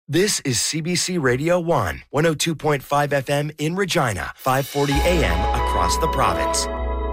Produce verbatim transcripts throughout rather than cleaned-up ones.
This is C B C Radio one, one oh two point five F M in Regina, five forty A M across the province.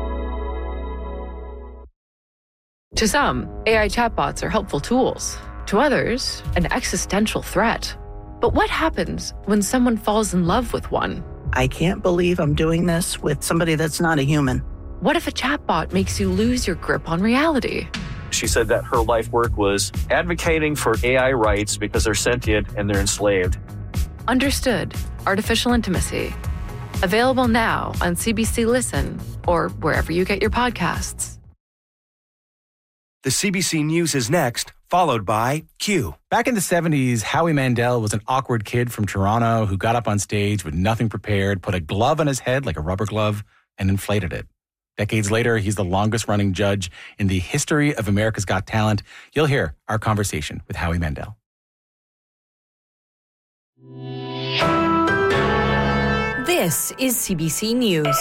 To some, A I chatbots are helpful tools. To others, an existential threat. But what happens when someone falls in love with one? I can't believe I'm doing this with somebody that's not a human. What if a chatbot makes you lose your grip on reality? She said that her life work was advocating for A I rights because they're sentient and they're enslaved. Understood. Artificial Intimacy. Available now on C B C Listen or wherever you get your podcasts. The C B C News is next, followed by Q. Back in the seventies, Howie Mandel was an awkward kid from Toronto who got up on stage with nothing prepared, put a glove on his head like a rubber glove, and inflated it. Decades later, he's the longest-running judge in the history of America's Got Talent. You'll hear our conversation with Howie Mandel. This is C B C News.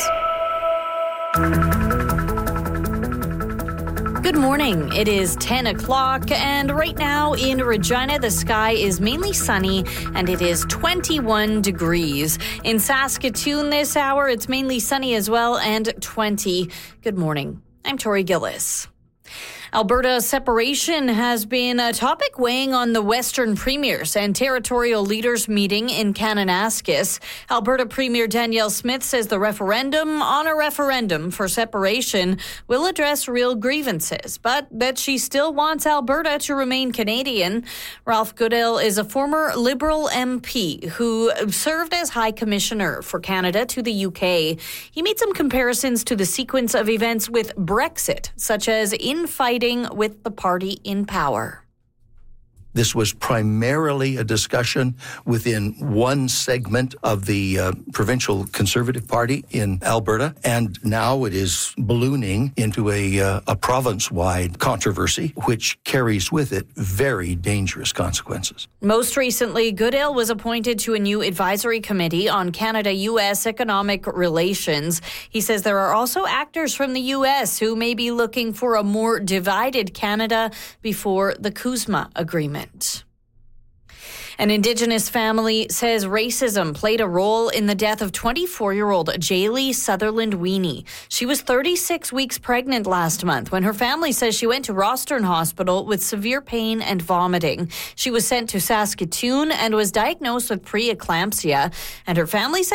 Good morning. It is ten o'clock, and right now in Regina, the sky is mainly sunny, and it is twenty-one degrees. In Saskatoon this hour, it's mainly sunny as well, and twenty. Good morning. I'm Tori Gillis. Alberta separation has been a topic weighing on the Western Premiers and Territorial Leaders meeting in Kananaskis. Alberta Premier Danielle Smith says the referendum on a referendum for separation will address real grievances, but that she still wants Alberta to remain Canadian. Ralph Goodale is a former Liberal M P who served as High Commissioner for Canada to the U K. He made some comparisons to the sequence of events with Brexit, such as infighting with the party in power. This was primarily a discussion within one segment of the uh, provincial Conservative Party in Alberta, and now it is ballooning into a, uh, a province-wide controversy, which carries with it very dangerous consequences. Most recently, Goodale was appointed to a new advisory committee on Canada-U S economic relations. He says there are also actors from the U S who may be looking for a more divided Canada before the CUSMA agreement. An Indigenous family says racism played a role in the death of twenty-four-year-old Jaylee Sutherland Weenie. She was thirty-six weeks pregnant last month when her family says she went to Rostern Hospital with severe pain and vomiting. She was sent to Saskatoon and was diagnosed with preeclampsia, and her family says